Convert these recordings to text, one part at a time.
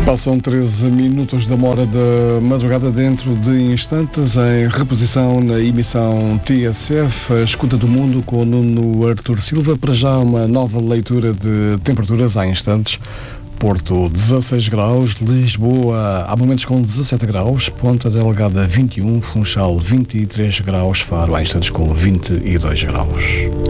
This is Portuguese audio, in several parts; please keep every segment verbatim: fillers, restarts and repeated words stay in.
Passam treze minutos da hora da madrugada, dentro de instantes, em reposição na emissão T S F, a escuta do mundo com o Nuno Artur Silva. Para já uma nova leitura de temperaturas há instantes. Porto dezasseis graus, Lisboa há momentos com dezassete graus, Ponta Delgada vinte e um, Funchal vinte e três graus, Faro há instantes com vinte e dois graus.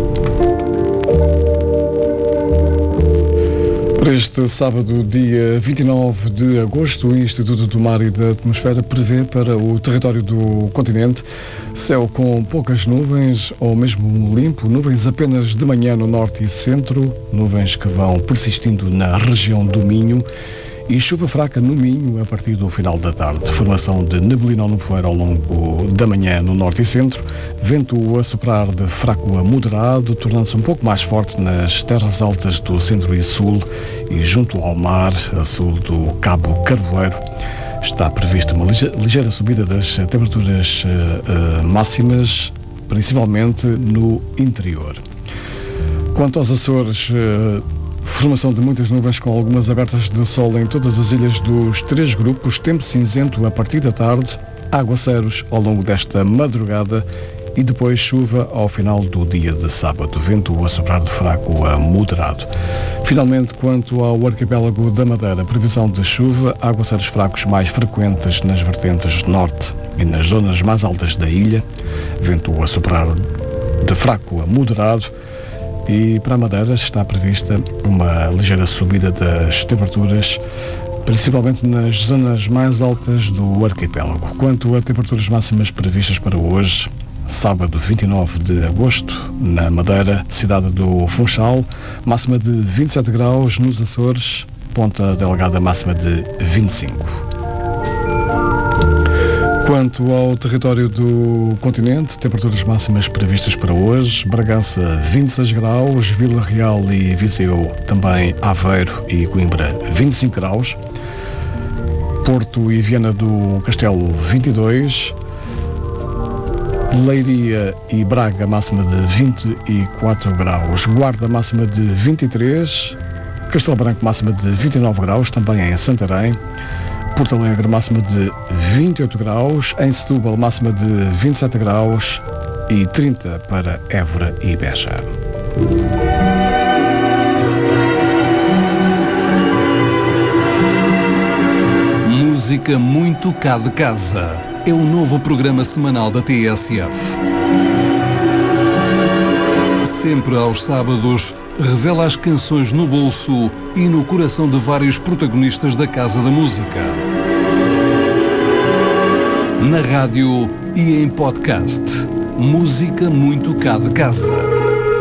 Para este sábado, dia vinte e nove de agosto, o Instituto do Mar e da Atmosfera prevê para o território do continente céu com poucas nuvens ou mesmo limpo, nuvens apenas de manhã no norte e centro, nuvens que vão persistindo na região do Minho e chuva fraca no Minho a partir do final da tarde. Formação de neblina ou nevoeiro ao longo da manhã no norte e centro, vento a soprar de fraco a moderado, tornando-se um pouco mais forte nas terras altas do centro e sul e junto ao mar, a sul do Cabo Carvoeiro. Está prevista uma ligeira subida das temperaturas uh, uh, máximas, principalmente no interior. Quanto aos Açores, uh, formação de muitas nuvens com algumas abertas de sol em todas as ilhas dos três grupos, tempo cinzento a partir da tarde, aguaceiros ao longo desta madrugada e depois chuva ao final do dia de sábado, vento a soprar de fraco a moderado. Finalmente, quanto ao arquipélago da Madeira, previsão de chuva, aguaceiros fracos mais frequentes nas vertentes norte e nas zonas mais altas da ilha, vento a soprar de fraco a moderado. E para a Madeira está prevista uma ligeira subida das temperaturas, principalmente nas zonas mais altas do arquipélago. Quanto a temperaturas máximas previstas para hoje, sábado vinte e nove de agosto, na Madeira, cidade do Funchal, máxima de vinte e sete graus, nos Açores, Ponta Delgada, máxima de vinte e cinco. Quanto ao território do continente, temperaturas máximas previstas para hoje, Bragança vinte e seis graus, Vila Real e Viseu, também Aveiro e Coimbra vinte e cinco graus, Porto e Viana do Castelo vinte e dois, Leiria e Braga máxima de vinte e quatro graus, Guarda máxima de vinte e três, Castelo Branco máxima de vinte e nove graus, também em Santarém, Porto Alegre máxima de vinte e oito graus, em Setúbal máxima de vinte e sete graus e trinta para Évora e Beja. Música muito cá de casa. É o novo programa semanal da T S F. Sempre aos sábados, revela as canções no bolso e no coração de vários protagonistas da Casa da Música. Na rádio e em podcast. Música muito cá de casa.